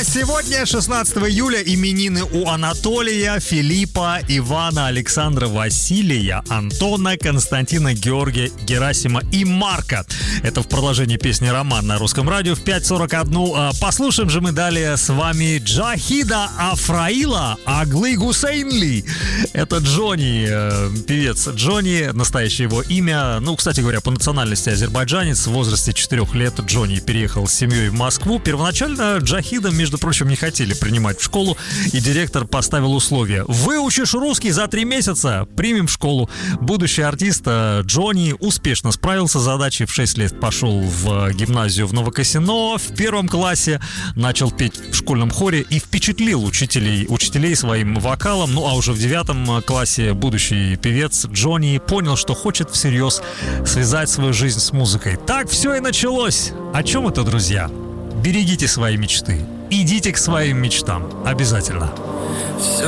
Сегодня, 16 июля, именины у Анатолия, Филиппа, Ивана, Александра, Василия, Антона, Константина, Георгия, Герасима и Марка. Это в продолжении песни «Роман» на русском радио в 5:41. Послушаем же мы далее с вами Джахида Афраила Аглы Гусейнли. Это Джонни, певец Джонни, настоящее его имя. Ну, кстати говоря, по национальности азербайджанец. В возрасте 4 лет Джонни переехал с семьей в Москву. Первоначально Джахида, между прочим, не хотели принимать в школу, и директор поставил условие: выучишь русский за 3 месяца, примем в школу. Будущий артист Джонни успешно справился с задачей. В 6 лет пошел в гимназию в Новокосино. В 1 классе начал петь в школьном хоре и впечатлил учителей своим вокалом. Ну а уже в 9 классе будущий певец Джонни понял, что хочет всерьез связать свою жизнь с музыкой. Так все и началось. О чем это, друзья? Берегите свои мечты. Идите к своим мечтам. Обязательно. Все